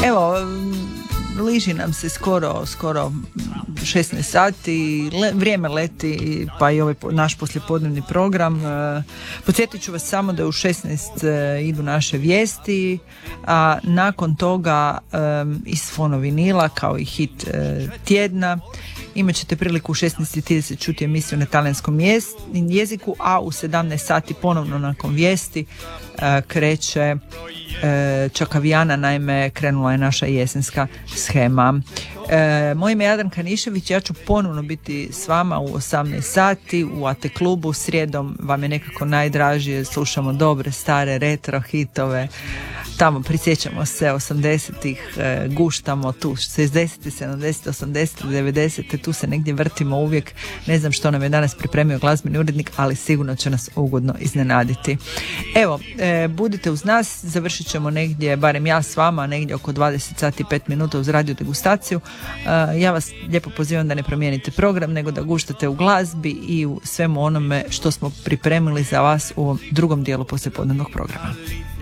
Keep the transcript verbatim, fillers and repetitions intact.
Evo, liži nam se skoro, skoro šesnaest sati, le, vrijeme leti, pa i ovaj naš poslijepodnevni program. E, podsjetit ću vas samo da u šesnaest e, idu naše vijesti, a nakon toga e, iz Fonovinila kao i hit e, tjedna imat ćete priliku u šesnaest i trideset čuti emisiju na talijanskom jeziku, a u sedamnaest sati ponovno nakon vijesti e, kreće e, Čakavijana, naime krenula je naša jesenska shema. E, moje ime je Jadranka Nišević, ja ću ponovno biti s vama u osamnaest sati u A T klubu. Srijedom vam je nekako najdražije, slušamo dobre stare retro hitove, tamo prisjećamo se osamdesetih, e, guštamo tu šezdeset, sedamdeset, osamdeset, devedeset, tu se negdje vrtimo uvijek. Ne znam što nam je danas pripremio glazbeni urednik, ali sigurno će nas ugodno iznenaditi. Evo, e, budite uz nas, završit ćemo negdje, barem ja s vama, negdje oko dvadeset sati i pet minuta uz radio degustaciju. E, ja vas lijepo pozivam da ne promijenite program, nego da guštate u glazbi i u svemu onome što smo pripremili za vas u ovom drugom dijelu poslijepodnevnog programa.